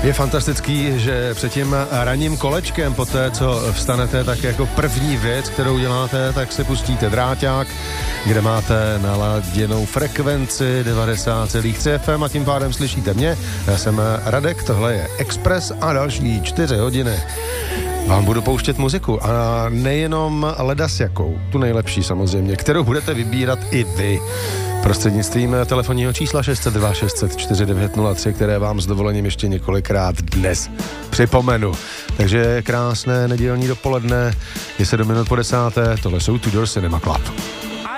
Je fantastický, že před tím ranním kolečkem, po té, co vstanete, tak jako první věc, kterou děláte, tak si pustíte dráťák, kde máte naladěnou frekvenci 90,3 FM a tím pádem slyšíte mě. Já jsem Radek, tohle je Express a další 4 hodiny vám budu pouštět muziku a nejenom ledasjakou, tu nejlepší samozřejmě, kterou budete vybírat i vy. Prostřednictvím telefonního čísla 602 604 903, které vám s dovolením ještě několikrát dnes připomenu. Takže krásné nedělní dopoledne, je 7 minut po 10. Tohle jsou Tudor Cinema Club.